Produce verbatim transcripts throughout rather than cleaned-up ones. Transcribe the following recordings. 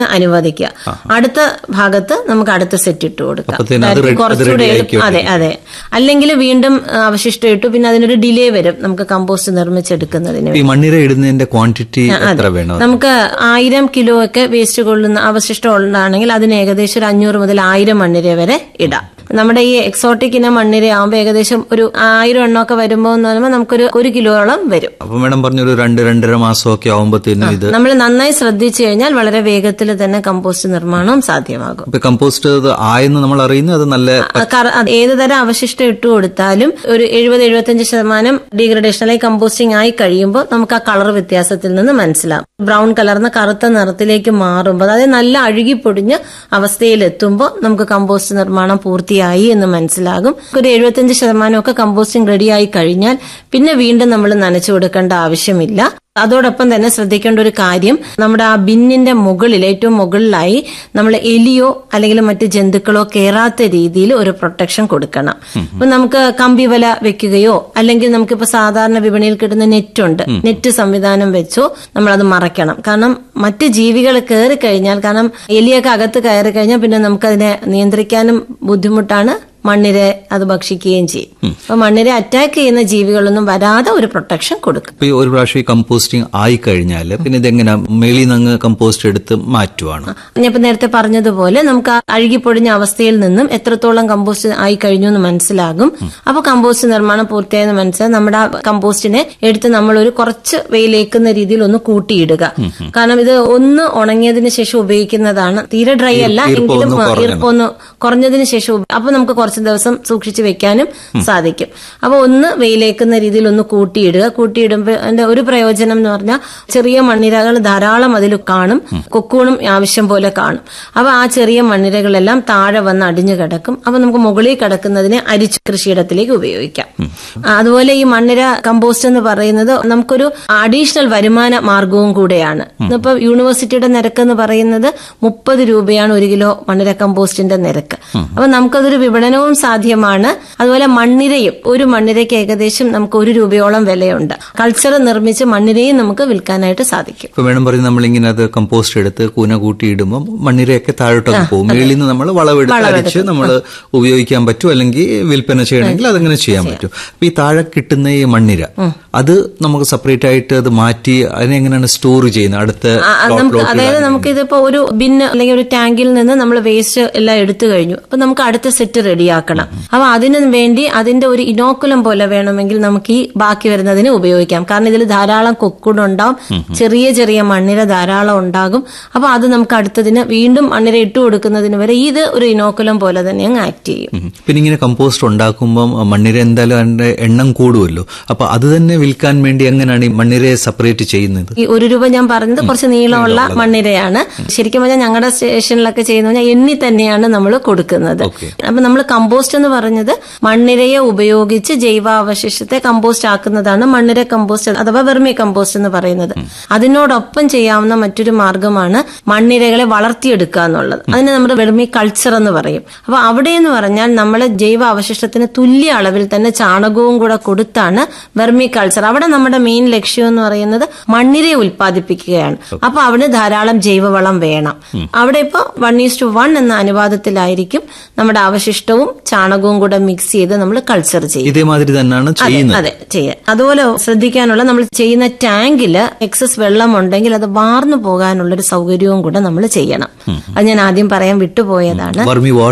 അനുവദിക്കുക. അടുത്ത ഭാഗത്ത് നമുക്ക് അടുത്ത സെറ്റ് ഇട്ട് കൊടുക്കാം. കുറച്ചുകൂടെ അതെ അതെ അല്ലെങ്കിൽ വീണ്ടും അവശിഷ്ടം ഇട്ടു പിന്നെ അതിനൊരു ഡിലേ വരും നമുക്ക് കമ്പോസ്റ്റ് നിർമ്മിച്ചെടുക്കുന്നതിന്. മണ്ണിര ഇടുന്നതിന്റെ ക്വാണ്ടിറ്റി നമുക്ക് ആയിരം കിലോ ഒക്കെ വേസ്റ്റ് കൊള്ളുന്ന അവശിഷ്ടം ഉള്ളതാണെങ്കിൽ അതിന് ഏകദേശം ഒരു അഞ്ഞൂറ് മുതൽ ആയിരം മണ്ണിര വരെ ഇടാം. നമ്മുടെ ഈ എക്സോട്ടിക് ഇനം മണ്ണിര ആകുമ്പോൾ ഏകദേശം ഒരു ആയിരം എണ്ണമൊക്കെ വരുമ്പോൾ എന്ന് പറയുമ്പോൾ നമുക്കൊരു ഒരു കിലോയോളം വരും. അപ്പൊ മേഡം പറഞ്ഞൊരു രണ്ട് രണ്ടര മാസമൊക്കെ ആവുമ്പോഴത്തേനും ഇത് നമ്മൾ നന്നായി ശ്രദ്ധിച്ചു കഴിഞ്ഞാൽ വളരെ വേഗത്തിൽ തന്നെ കമ്പോസ്റ്റ് നിർമ്മാണവും സാധ്യമാകും. ഇപ്പൊ കമ്പോസ്റ്റ് ആയെന്ന് നമ്മൾ അറിയുന്നത് അത് നല്ല ഏത് തരം അവശിഷ്ടം ഇട്ടു കൊടുത്താലും ഒരു എഴുപത് എഴുപത്തിയഞ്ച് ശതമാനം ഡീഗ്രഡേഷൻ അല്ലെങ്കിൽ കമ്പോസ്റ്റിംഗ് ആയി കഴിയുമ്പോൾ നമുക്ക് ആ കളർ വ്യത്യാസത്തിൽ നിന്ന് മനസ്സിലാവും. ബ്രൗൺ കലർന്ന കറുത്ത നിറത്തിലേക്ക് മാറുമ്പോൾ അതായത് നല്ല അഴുകിപ്പൊടിഞ്ഞ അവസ്ഥയിലെത്തുമ്പോൾ നമുക്ക് കമ്പോസ്റ്റ് നിർമ്മാണം പൂർത്തിയായി എന്ന് മനസ്സിലാകും. ഒരു എഴുപത്തിയഞ്ച് ശതമാനമൊക്കെ കമ്പോസ്റ്റിംഗ് റെഡിയായി കഴിഞ്ഞാൽ പിന്നെ വീണ്ടും നമ്മൾ നനച്ചു കൊടുക്കേണ്ട ആവശ്യമില്ല. അതോടൊപ്പം തന്നെ ശ്രദ്ധിക്കേണ്ട ഒരു കാര്യം, നമ്മുടെ ആ ബിന്നിന്റെ മുകളിൽ ഏറ്റവും മുകളിലായി നമ്മൾ എലിയോ അല്ലെങ്കിൽ മറ്റ് ജന്തുക്കളോ കയറാത്ത രീതിയിൽ ഒരു പ്രൊട്ടക്ഷൻ കൊടുക്കണം. ഇപ്പൊ നമുക്ക് കമ്പി വല വെക്കുകയോ അല്ലെങ്കിൽ നമുക്കിപ്പോ സാധാരണ വിപണിയിൽ കിട്ടുന്ന നെറ്റ് ഉണ്ട്, നെറ്റ് സംവിധാനം വെച്ചോ നമ്മളത് മറയ്ക്കണം. കാരണം മറ്റ് ജീവികൾ കയറി കഴിഞ്ഞാൽ, കാരണം എലിയൊക്കെ അകത്ത് കയറി കഴിഞ്ഞാൽ പിന്നെ നമുക്കതിനെ നിയന്ത്രിക്കാനും ബുദ്ധിമുട്ടാണ്, മണ്ണിര അത് ഭക്ഷിക്കുകയും ചെയ്യും. അപ്പൊ മണ്ണിര അറ്റാക്ക് ചെയ്യുന്ന ജീവികളൊന്നും വരാതെ ഒരു പ്രൊട്ടക്ഷൻ കൊടുക്കും. ഒരു പ്രാവശ്യം കമ്പോസ്റ്റിംഗ് ആയി കഴിഞ്ഞാൽ പിന്നെ ഇതെങ്ങനെ മേളിൽ നിന്ന് കമ്പോസ്റ്റ് എടുത്ത് മാറ്റുവാണ്? ഞാൻ ഇപ്പൊ നേരത്തെ പറഞ്ഞതുപോലെ നമുക്ക് ആ അഴുകിപ്പൊടിഞ്ഞ അവസ്ഥയിൽ നിന്നും എത്രത്തോളം കമ്പോസ്റ്റ് ആയി കഴിഞ്ഞു എന്ന് മനസ്സിലാകും. അപ്പൊ കമ്പോസ്റ്റ് നിർമ്മാണം പൂർത്തിയായെന്ന് മനസ്സിലായി നമ്മുടെ ആ കമ്പോസ്റ്റിനെ എടുത്ത് നമ്മളൊരു കുറച്ച് വെയിലേക്കുന്ന രീതിയിൽ ഒന്ന് കൂട്ടിയിടുക. കാരണം ഇത് ഒന്ന് ഉണങ്ങിയതിന് ശേഷം ഉപയോഗിക്കുന്നതാണ്, തീരെ ഡ്രൈ അല്ല എങ്കിലും ഈർപ്പൊന്ന് കുറഞ്ഞതിന് ശേഷം അപ്പൊ നമുക്ക് കുറച്ച് ദിവസം സൂക്ഷിച്ചു വെക്കാനും സാധിക്കും. അപ്പൊ ഒന്ന് വെയിലേക്കുന്ന രീതിയിൽ ഒന്ന് കൂട്ടിയിടുക. കൂട്ടിയിടുമ്പോൾ അതിന്റെ ഒരു പ്രയോജനം എന്ന് പറഞ്ഞാൽ ചെറിയ മണ്ണിരകൾ ധാരാളം അതിൽ കാണും, കൊക്കൂണും ആവശ്യം പോലെ കാണും. അപ്പൊ ആ ചെറിയ മണ്ണിരകളെല്ലാം താഴെ വന്ന് അടിഞ്ഞു കിടക്കും. അപ്പൊ നമുക്ക് മുകളിൽ കിടക്കുന്നതിനെ അരിച്ചു കൃഷിയിടത്തിലേക്ക് ഉപയോഗിക്കാം. അതുപോലെ ഈ മണ്ണിര കമ്പോസ്റ്റ് എന്ന് പറയുന്നത് നമുക്കൊരു അഡീഷണൽ വരുമാന മാർഗവും കൂടെയാണ്. ഇന്നിപ്പോ യൂണിവേഴ്സിറ്റിയുടെ നിരക്ക് എന്ന് പറയുന്നത് മുപ്പത് രൂപയാണ് ഒരു കിലോ മണ്ണിര കമ്പോസ്റ്റിന്റെ നിരക്ക്. അപ്പൊ നമുക്കതൊരു വിപണനവും സാധ്യമാണ്. അതുപോലെ മണ്ണിരയും, ഒരു മണ്ണിരയ്ക്ക് ഏകദേശം നമുക്ക് ഒരു രൂപയോളം വിലയുണ്ട്. കൾച്ചർ നിർമ്മിച്ച് മണ്ണിരയും നമുക്ക് വിൽക്കാനായിട്ട് സാധിക്കും. ഇപ്പൊ വേണം പറയും നമ്മളിങ്ങനെ അത് കമ്പോസ്റ്റ് എടുത്ത് കൂന കൂട്ടി ഇടുമ്പോൾ മണ്ണിരയൊക്കെ താഴോട്ടൊക്കെ പോകും. മേളിൽ നിന്ന് നമ്മൾ വളവെടുത്ത് അരിച്ച് നമ്മൾ ഉപയോഗിക്കാൻ പറ്റും, അല്ലെങ്കിൽ വിൽപ്പന ചെയ്യണമെങ്കിൽ അതങ്ങനെ ചെയ്യാൻ പറ്റും. അപ്പൊ ഈ താഴെ കിട്ടുന്ന ഈ മണ്ണിര അത് നമുക്ക് സെപ്പറേറ്റ് ആയിട്ട് അത് മാറ്റി അതിനെങ്ങനെയാണ് സ്റ്റോർ ചെയ്യുന്നത്? അടുത്ത അതായത് നമുക്ക് ഇതിപ്പോ ഒരു ബിന്ന് അല്ലെങ്കിൽ ഒരു ടാങ്കിൽ നിന്ന് നമ്മൾ വേസ്റ്റ് എല്ലാം എടുത്തു കഴിഞ്ഞു. അപ്പൊ നമുക്ക് അടുത്ത സെറ്റ് റെഡിയാക്കണം. അപ്പൊ അതിനു വേണ്ടി അതിന്റെ ഒരു ഇനോക്കുലം പോലെ വേണമെങ്കിൽ നമുക്ക് ഈ ബാക്കി വരുന്നതിന് ഉപയോഗിക്കാം. കാരണം ഇതിൽ ധാരാളം കൊക്കുടുണ്ടാവും, ചെറിയ ചെറിയ മണ്ണിര ധാരാളം ഉണ്ടാകും. അപ്പൊ അത് നമുക്ക് അടുത്തതിന് വീണ്ടും മണ്ണിര ഇട്ട് കൊടുക്കുന്നതിന് വരെ ഇത് ഒരു ഇനോക്കുലം പോലെ തന്നെ അങ്ങ് ആക്ട് ചെയ്യും. പിന്നെ ഇങ്ങനെ കമ്പോസ്റ്റ് ഉണ്ടാക്കുമ്പോൾ മണ്ണിര എന്തായാലും അതിന്റെ എണ്ണം കൂടുമല്ലോ. അപ്പൊ അത് തന്നെ വിൽക്കാൻ വേണ്ടി എങ്ങനെയാണ് ഈ മണ്ണിരയെ സെപ്പറേറ്റ് ചെയ്യുന്നത്? ഈ ഒരു രൂപ ഞാൻ പറഞ്ഞത് കുറച്ച് നീളമുള്ള മണ്ണിരയാണ്. ശരിക്കും പറഞ്ഞാൽ ഞങ്ങളുടെ സ്റ്റേഷനിലൊക്കെ ചെയ്യുന്ന എണ്ണി തന്നെയാണ് നമ്മൾ കൊടുക്കുന്നത്. അപ്പൊ നമ്മൾ കമ്പോസ്റ്റ് എന്ന് പറഞ്ഞത് മണ്ണിരയെ ഉപയോഗിച്ച് ജൈവാവശിഷ്ടത്തെ കമ്പോസ്റ്റ് ആക്കുന്നതാണ് മണ്ണിര കമ്പോസ്റ്റ് അഥവാ വെർമി കമ്പോസ്റ്റ് എന്ന് പറയുന്നത്. അതിനോടൊപ്പം ചെയ്യാവുന്ന മറ്റൊരു മാർഗമാണ് മണ്ണിരകളെ വളർത്തിയെടുക്കുക എന്നുള്ളത്. അതിന് നമ്മൾ വെർമി കൾച്ചർ എന്ന് പറയും. അപ്പൊ അവിടെ എന്ന് പറഞ്ഞാൽ നമ്മൾ ജൈവ അവശിഷ്ടത്തിന് തുല്യ അളവിൽ തന്നെ ചാണകവും കൂടെ കൊടുത്താണ് വെർമി കൾച്ചർ. അവിടെ നമ്മുടെ മെയിൻ ലക്ഷ്യം എന്ന് പറയുന്നത് മണ്ണിരയെ ഉൽപ്പാദിപ്പിക്കുകയാണ്. അപ്പൊ അവിടെ ധാരാളം ജൈവവളം വേണം. അവിടെ ഇപ്പൊ വൺ ഈസ് ടു വൺ എന്ന അനുപാതത്തിലായിരിക്കും നമ്മുടെ അവശിഷ്ടവും ചാണകവും കൂടെ മിക്സ് ചെയ്ത് നമ്മൾ കൾച്ചർ ചെയ്യും. ഇതേമാതിരി തന്നെയാണ് ചെയ്യുന്നത്. അതെ ചെയ്യാം. അതുപോലെ ശ്രദ്ധിക്കാനുള്ള നമ്മൾ ചെയ്യുന്ന ടാങ്കില് എക്സസ് വെള്ളം ഉണ്ടെങ്കിൽ അത് വാർന്നു പോകാനുള്ള ഒരു സൗകര്യവും കൂടെ നമ്മൾ ചെയ്യണം. അത് ഞാൻ ആദ്യം പറയാൻ വിട്ടുപോയതാണ്.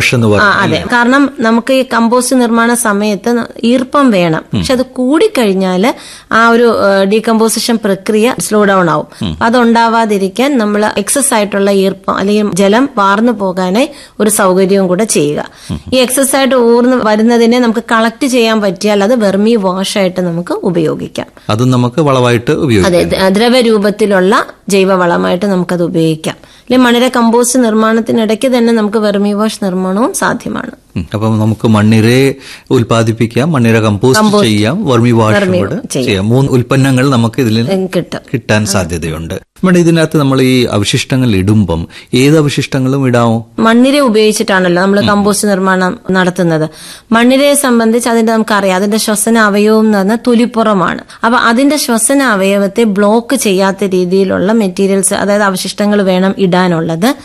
അതെ, കാരണം നമുക്ക് ഈ കമ്പോസ്റ്റ് നിർമ്മാണ സമയത്ത് ഈർപ്പം വേണം. പക്ഷെ അത് കൂടിക്കഴിഞ്ഞാൽ ആ ഒരു ഡീകമ്പോസിഷൻ പ്രക്രിയ സ്ലോ ഡൗൺ ആവും. അതുണ്ടാവാതിരിക്കാൻ നമ്മൾ എക്സസ് ആയിട്ടുള്ള ഈർപ്പം അല്ലെങ്കിൽ ജലം വാർന്നു പോകാനായി ഒരു സൗകര്യവും കൂടെ ചെയ്യുക. ഈ എക്സസ് ആയിട്ട് ഊർന്ന് വരുന്നതിനെ നമുക്ക് കളക്ട് ചെയ്യാൻ പറ്റിയാൽ അത് വെർമി വാഷ് ആയിട്ട് നമുക്ക് ഉപയോഗിക്കാം. അത് നമുക്ക് വളമായിട്ട് ഉപയോഗിക്കാം. അതെ, ദ്രവരൂപത്തിലുള്ള ജൈവവളമായിട്ട് നമുക്കത് ഉപയോഗിക്കാം. അല്ലെങ്കിൽ മണ്ണിര കമ്പോസ്റ്റ് നിർമ്മാണത്തിനിടയ്ക്ക് തന്നെ നമുക്ക് വെർമി വാഷ് നിർമ്മാണവും സാധ്യമാണ്. അപ്പം നമുക്ക് മണ്ണിരയെ ഉൽപ്പാദിപ്പിക്കാം, മണ്ണിര കമ്പോസ്റ്റ് ചെയ്യാം, വെർമി വാഷ് ചെയ്യാം. മൂന്ന് ഉൽപ്പന്നങ്ങൾ നമുക്ക് ഇതിൽ കിട്ടാൻ സാധ്യതയുണ്ട്. മേഡം, ഇതിനകത്ത് നമ്മൾ ഈ അവശിഷ്ടങ്ങൾ ഇടുമ്പം ഏത് അവശിഷ്ടങ്ങളും ഇടാമോ? മണ്ണിര ഉപയോഗിച്ചിട്ടാണല്ലോ നമ്മൾ കമ്പോസ്റ്റ് നിർമ്മാണം നടത്തുന്നത്. മണ്ണിരയെ സംബന്ധിച്ച് അതിന്റെ നമുക്കറിയാം, അതിന്റെ ശ്വസന അവയവം എന്ന് പറഞ്ഞാൽ തൊലിപ്പുറമാണ്. അപ്പൊ അതിന്റെ ശ്വസന അവയവത്തെ ബ്ലോക്ക് ചെയ്യാത്ത രീതിയിലുള്ള മെറ്റീരിയൽസ്, അതായത് അവശിഷ്ടങ്ങൾ വേണം ഇടാനുള്ളത്.